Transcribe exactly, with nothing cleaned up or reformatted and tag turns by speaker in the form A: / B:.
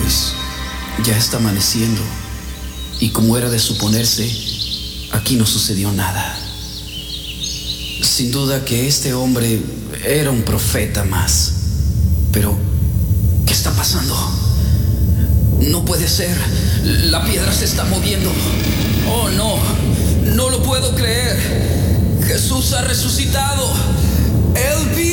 A: pues ya está amaneciendo y como era de suponerse, aquí no sucedió nada. Sin duda que este hombre era un profeta más. Pero, ¿qué está pasando? No puede ser. La piedra se está moviendo. Oh, no. No lo puedo creer. Jesús ha resucitado. Él vive.